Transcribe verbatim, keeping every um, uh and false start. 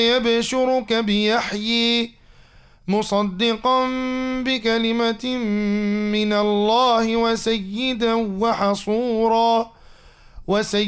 يبشرك بيحيي مصدقا بكلمة من الله وسيدا وحصورا وسيدا